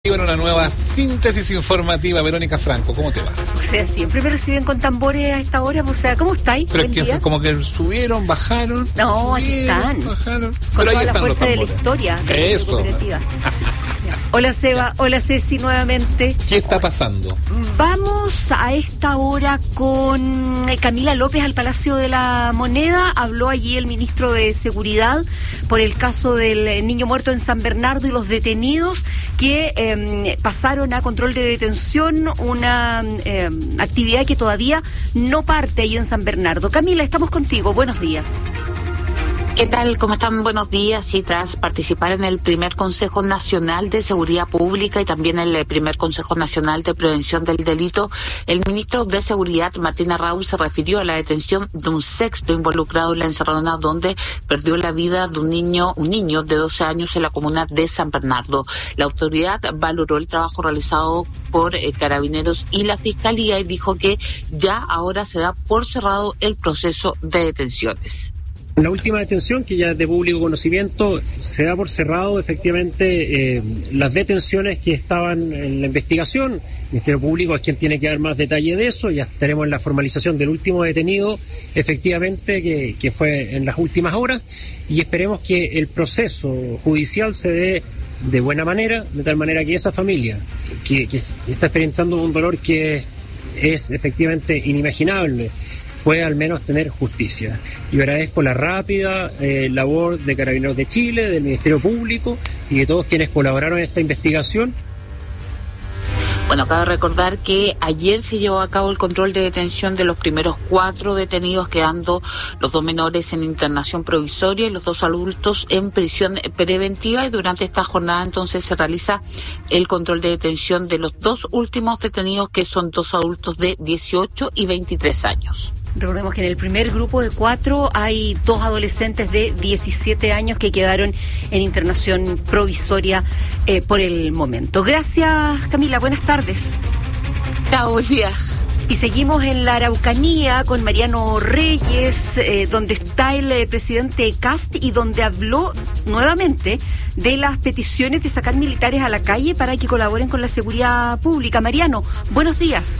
Y bueno, una nueva síntesis informativa. Verónica Franco, ¿cómo te va? O sea, siempre me reciben con tambores a esta hora, o sea, ¿cómo estáis? Pero es que como que subieron, bajaron. No, subieron, aquí están. Bajaron. Con Pero toda ahí la están los fuerza de la tambores. historia de la cooperativa. Hola Seba, hola Ceci nuevamente. ¿Qué está pasando? Vamos a esta hora con Camila López al Palacio de la Moneda. Habló allí el ministro de Seguridad por el caso del niño muerto en San Bernardo y los detenidos que pasaron a control de detención, una actividad que todavía no parte ahí en San Bernardo. Camila, estamos contigo, buenos días. ¿Qué tal? ¿Cómo están? Buenos días. Y tras participar en el primer Consejo Nacional de Seguridad Pública y también el primer Consejo Nacional de Prevención del Delito, el ministro de Seguridad, Martín Arrau, se refirió a la detención de un sexto involucrado en la encerrona donde perdió la vida de un niño de 12 años en la comuna de San Bernardo. La autoridad valoró el trabajo realizado por Carabineros y la Fiscalía y dijo que ya ahora se da por cerrado el proceso de detenciones. La última detención, que ya es de público conocimiento, se da por cerrado efectivamente las detenciones que estaban en la investigación. El Ministerio Público es quien tiene que dar más detalle de eso. Ya tenemos en la formalización del último detenido, efectivamente, que fue en las últimas horas, y esperemos que el proceso judicial se dé de buena manera, de tal manera que esa familia que está experimentando un dolor que es efectivamente inimaginable, puede al menos tener justicia. Yo agradezco la rápida labor de Carabineros de Chile, del Ministerio Público y de todos quienes colaboraron en esta investigación. Bueno, cabe recordar que ayer se llevó a cabo el control de detención de los primeros 4 detenidos, quedando los 2 menores en internación provisoria y los 2 adultos en prisión preventiva, y durante esta jornada entonces se realiza el control de detención de los 2 últimos detenidos, que son 2 adultos de 18 y 23 años. Recordemos que en el primer grupo de 4 hay 2 adolescentes de 17 años que quedaron en internación provisoria por el momento. Gracias, Camila. Buenas tardes. Chao, buen día. Y seguimos en la Araucanía con Mariano Reyes, donde está el presidente Kast y donde habló nuevamente de las peticiones de sacar militares a la calle para que colaboren con la seguridad pública. Mariano, buenos días.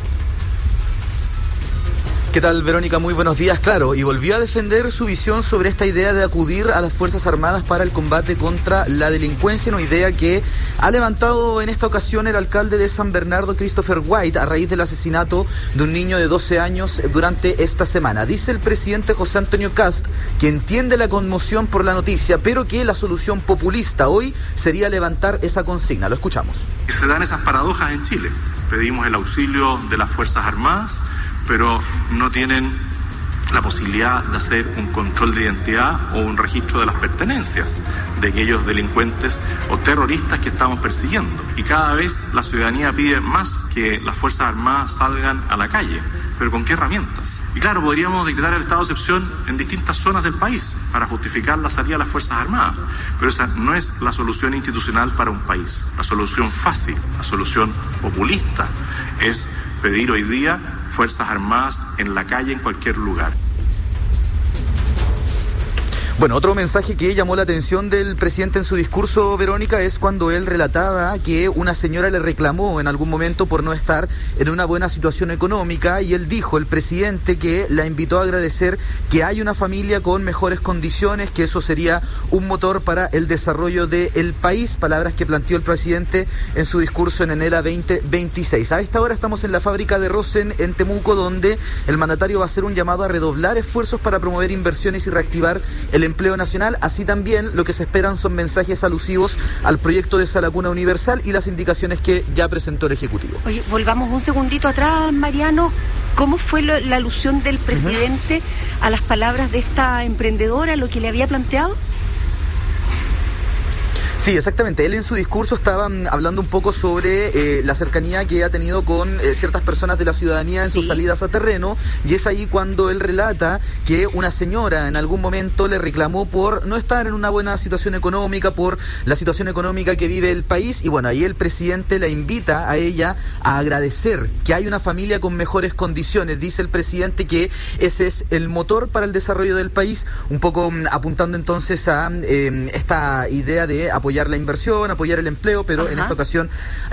¿Qué tal, Verónica? Muy buenos días. Claro, y volvió a defender su visión sobre esta idea de acudir a las Fuerzas Armadas para el combate contra la delincuencia, una idea que ha levantado en esta ocasión el alcalde de San Bernardo, Christopher White, a raíz del asesinato de un niño de 12 años durante esta semana. Dice el presidente José Antonio Kast que entiende la conmoción por la noticia, pero que la solución populista hoy sería levantar esa consigna. Lo escuchamos. Se dan esas paradojas en Chile. Pedimos el auxilio de las Fuerzas Armadas, pero no tienen la posibilidad de hacer un control de identidad o un registro de las pertenencias de aquellos delincuentes o terroristas que estamos persiguiendo. Y cada vez la ciudadanía pide más que las Fuerzas Armadas salgan a la calle. ¿Pero con qué herramientas? Y claro, podríamos decretar el estado de excepción en distintas zonas del país para justificar la salida de las Fuerzas Armadas. Pero esa no es la solución institucional para un país. La solución fácil, la solución populista, es pedir hoy día Fuerzas Armadas en la calle, en cualquier lugar. Bueno, otro mensaje que llamó la atención del presidente en su discurso, Verónica, es cuando él relataba que una señora le reclamó en algún momento por no estar en una buena situación económica, y él dijo, el presidente, que la invitó a agradecer que hay una familia con mejores condiciones, que eso sería un motor para el desarrollo del país, palabras que planteó el presidente en su discurso en enero 2026. A esta hora estamos en la fábrica de Rosen en Temuco, donde el mandatario va a hacer un llamado a redoblar esfuerzos para promover inversiones y reactivar el empleo nacional. Así también lo que se esperan son mensajes alusivos al proyecto de Salacuna Universal y las indicaciones que ya presentó el Ejecutivo. Oye, volvamos un segundito atrás, Mariano. ¿Cómo fue la alusión del presidente a las palabras de esta emprendedora, lo que le había planteado? Sí, exactamente. Él en su discurso estaba hablando un poco sobre la cercanía que ha tenido con ciertas personas de la ciudadanía en sus salidas a terreno, y es ahí cuando él relata que una señora en algún momento le reclamó por no estar en una buena situación económica, por la situación económica que vive el país, y bueno, ahí el presidente la invita a ella a agradecer que hay una familia con mejores condiciones. Dice el presidente que ese es el motor para el desarrollo del país, un poco apuntando entonces a esta idea de apoyar la inversión, apoyar el empleo, pero en esta ocasión